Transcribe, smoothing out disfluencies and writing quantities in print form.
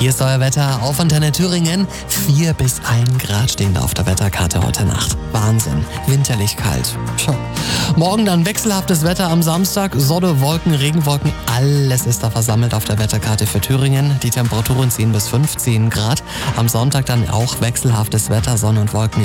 Hier ist euer Wetter auf Antenne Thüringen. 4 bis 1 Grad stehen da auf der Wetterkarte heute Nacht. Wahnsinn, winterlich kalt. Tja. Morgen dann wechselhaftes Wetter am Samstag. Sonne, Wolken, Regenwolken, alles ist da versammelt auf der Wetterkarte für Thüringen. Die Temperaturen 10 bis 15 Grad. Am Sonntag dann auch wechselhaftes Wetter, Sonne und Wolken.